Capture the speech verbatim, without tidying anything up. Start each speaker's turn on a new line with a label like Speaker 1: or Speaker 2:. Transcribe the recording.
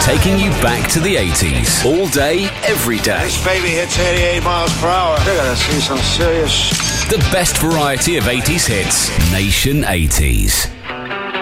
Speaker 1: Taking you back to the eighties. All day, every day.
Speaker 2: This baby hits eighty-eight miles per hour. They're gonna see some serious sh-
Speaker 1: The best variety of eighties hits. Nation eighties.